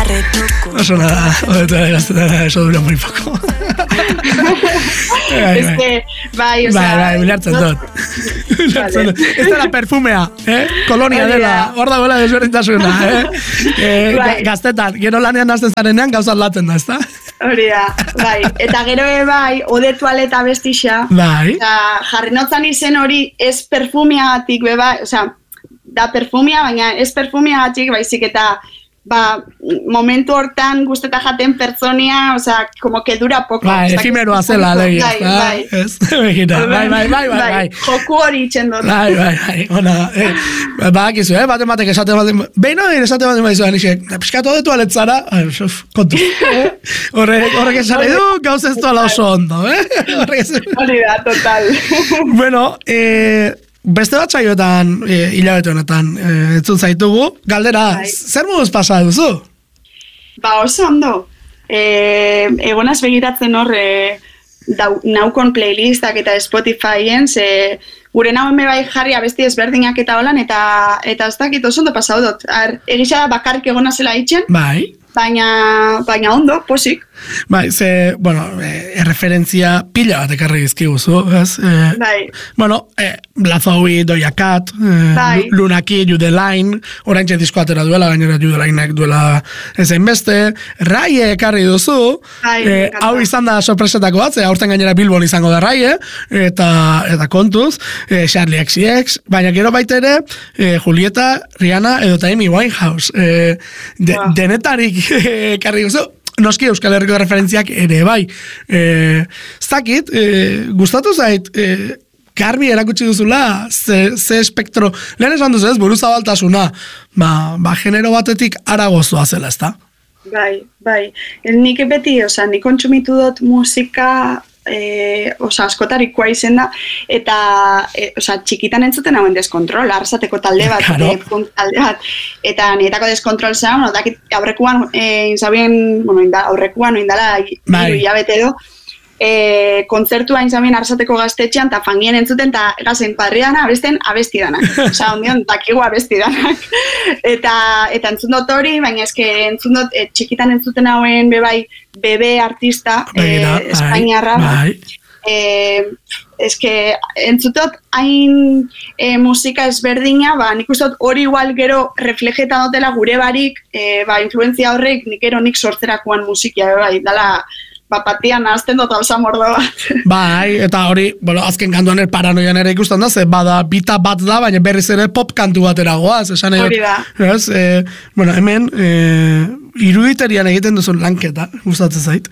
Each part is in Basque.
Oso nada, eso dura muy poco. Es que, bai, o sea... Bai, ulertzen dut. Ez dela perfumea, kolonia dela, hor dagoela desberdintasuna, gaztetan, gero lanean hasten zarenean gauzat latzen da, ezta? Hori da, bai, eta gero bai, ode tualeta bestixa, bai. Jarri notzan izen hori ez perfumeagatik, bai, osea, da perfumea, baina ez perfumeagatik, baizik eta momentu hortan gusteta jaten pertsonia, o sea, como que dura poco. Bai, efimeroa zela, legi, bai. Ez, begira, bai. Joku hori itxendot. Bai, ona, bakizu, batek esate baten, behin esate baten baizuan, isek, piskatu detu aletzara, kontu. Horrek esare du, gauz ez duela oso ondo, Hori da, total. Bueno, beste bat saioetan, hilabete honetan, entzun zaitugu. Galdera, zer moduz pasa duzu? Oso ondo. Egonaz begiratzen hor, naukon playlistak eta Spotifyen, gure nauen bai jarri abesti ezberdinak eta holan, eta ez dakit oso ondo pasau dut. Egisa bakarrik egonazela itxen. Bai. Baina ondo, posik. Bai, referentzia pila bat ekarri dizkiguzu, ez? Bai. Bueno, Lazoui, Doja Cat, Lunaki, You The Line, oraintxe disko atera duela, gainera You The Lineak duela ezein beste, Raie ekarri duzu, hau izan da sorpresetako bat, aurten gainera Bilbon izango da Raie, eta kontuz, Charlie XCX, baina gero baita ere, Julieta, Rihanna, edo Amy Winehouse, denetarik ekarri duzu, noski Euskal Herriko referentziak ere bai. Zakit, gustatu zait, garbi erakutsi duzula, ze espektro, lehen esan duzu ez, buruzabaltasuna, genero batetik aragozoa zela, ezta? Bai. Nik beti, nik kontsumitu dut musika, askotarikoa izen da, eta txikitan entzuten hauen deskontrol, arrasateko talde bat, eta nietako deskontrol zen, aurrekuan, aurrekuan indala, hilabete edo, kontzertua inzamien arrasateko gaztetxean, eta fangien entzuten, eta gazen padriana abesten abesti danak. Osa, ondion, takigu abesti danak. Eta entzun dut hori, baina eske entzun dut, txikitan entzuten hauen bebai, bebe artista, espainiarra. Eske entzutot hain musika ezberdina, nik uste dut hori igual gero reflejeta dutela gure barik, influenzia horrek nik sortzerakoan musikia, dala, patian azten dut hausa mordo bat. Bai, eta hori, azken kantuan paranoian ere ikusten da, ze bada bita bat da, baina berriz ere pop kantu batera goaz, esan hori da. Hemen, iruditerian egiten duzun lanketa, gustatzen zait.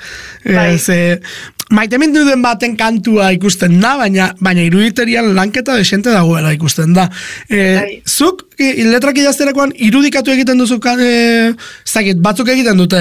Maite mindu den baten kantua ikusten da, baina iruditerian lanketa desente dagoela ikusten da. Zuk, letrak idazterakoan, irudikatu egiten duzu, batzuk egiten dute,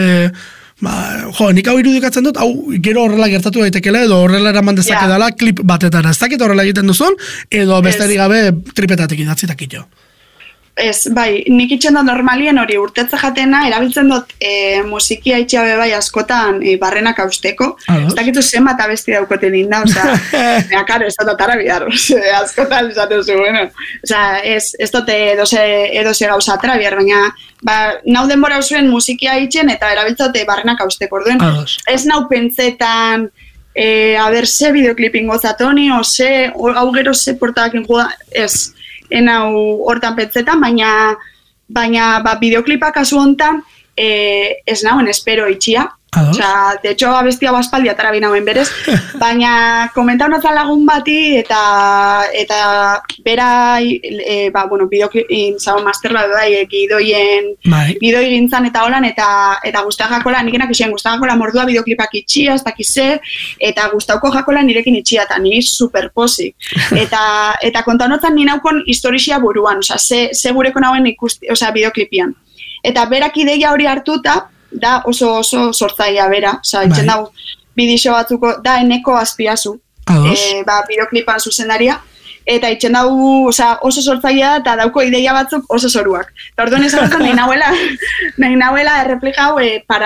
nik hau irudikatzen dut, hau gero horrela gertatu daitekela, edo horrela eraman dezake dela klip batetara. Ez dakit horrela egiten duzun, edo besterik gabe tripetatik idatzitak ito. Ez, bai, nik itxen dut normalien hori urtetza jatena, erabiltzen dut musikia itxabe bai askotan barrenak hausteko. Ez dakitu zenbat abesti daukoten inda, karo, ez dut atara bihar, askotan esatu zu, bueno. Ez dut edose gauza atara bihar, baina nau denbora zuen musikia itxen eta erabiltzen dut barrenak hausteko. Orduen, ez nau pentsetan, ze bideoklipin gozatoni, hau gero ze portakin joda, ez. Hau hortan pentsetan, baina bideoklipa kasu hontan ez nauen espero itxia. De hecho, abestia baspaldi atara binauen berez, baina komentau nazan lagun bati eta bera bideoklipin zaun master bat gidoi gintzan eta holan, eta guztak jakola, nikenak izan guztak jakola mordua bideoklipak itxia, ez dakize, eta guztauko jakola nirekin itxia, eta nire superposik. Eta kontaunotzan nire naukon historizia buruan, ze gureko nauen ikusti, bideoklipian. Eta berak ideia hori hartuta, da oso sortzaia bera, itxen dago bidixo batzuko, da Eneko Azpiazu, bideoklipan zuzendaria, eta itxen dago oso sortzaia eta dauko ideia batzuk oso zoruak. Eta orduan esan nahi nahuela erreplikau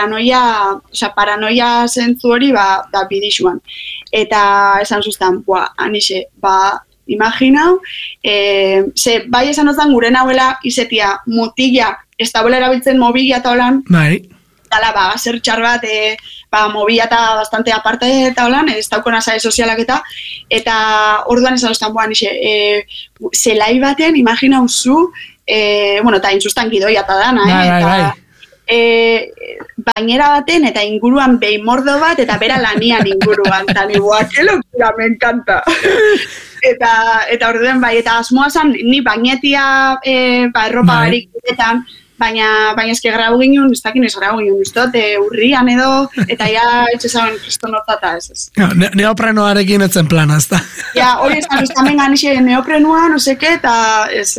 paranoia zentzu hori bidixuan. Eta esan zuztan, anixe, imaginau, ze bai esan ozan gure nahuela izetia mutila, ez da bola erabiltzen mobila eta holan, dala, zer txar bat, mobila eta bastante aparte eta holan, ez daukona sare sozialak eta orduan esan oztan boan, zelai batean, imaginau zu, eta inzustan gidoia eta dana, bainera baten eta inguruan beimordo bat eta bera lanian inguruan eta niguak, que locura, me encanta eta orduen bai, eta asmoa zan ni bainetia erropa barik baina eske grau ginen, ez dakin ez grau ginen ustot, urrian edo eta ja etxezaben kriston hortata ez neoprenoarekin etzen plana, ez da hori esan, ez tamen ganixe neoprenua, no seke, eta ez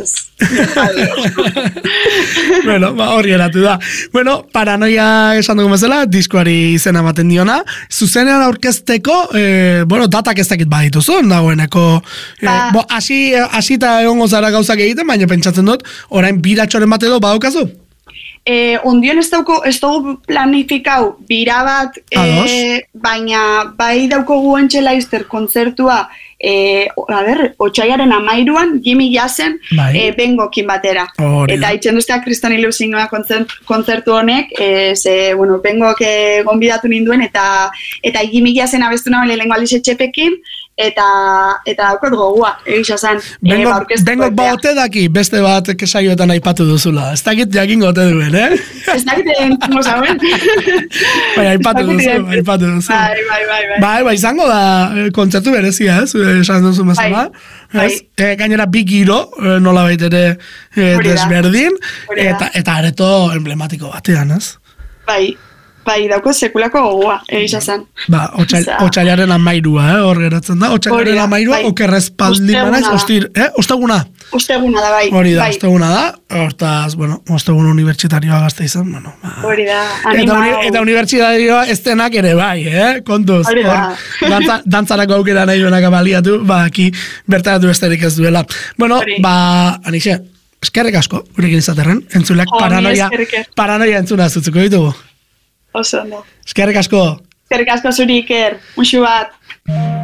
bueno, hori eratu da Paranoia esan dugu bezala diskoari izena ematen diona zuzenean aurkezteko datak ez dakit badituzu dagoeneko hasita egongo zara gauzak egiten, baina pentsatzen dut orain biratxoren bat edo badaukazu Ondion ez dugu planifikau bira bat, baina bai daukogu entxela izter kontzertua, otxaiaren 13an, Jimmy Jazen, bengokin batera. Eta itxen duztea Kriston Ilusingoa kontzertu honek, bengok gonbidatu ninduen, eta Jimmy Jazen abestu nagoen lehenko aldiz etxepekin, eta daukot gogua, egisa zan. Bengok baote daki, beste bat kesaioetan aipatu duzula. Ez dakit jakingo ote duen, Ez dakit entzungo zauen. Aipatu duzu. Bai, izango da kontzertu berezia, esan duzu mazala. Gainera bi giro, nola baitere desberdin, eta areto emblematiko batean, ez? Bai, dauko sekulako gogoa, egisa zan. Otxailaren 13a, hor geratzen da. Otxailaren 13a, okerrezpaldin manaiz, osteguna. Osteguna da, bai. Hori da, osteguna da. Hortaz, ostegun unibertsitarioa gazte izan. Hori da, animau. Eta unibertsitarioa estenak ere bai, kontuz. Hori da. Dantzarako aukera nahi duenak abaliatu, aki bertaratu besterik ez duela. Anixe, eskerrik asko, gurekin izaterren, entzulak paranoia entzuna zutzuko ditugu. Oso, no. Eskerrik asko. Eskerrik asko zuri, Iker. Muxu bat.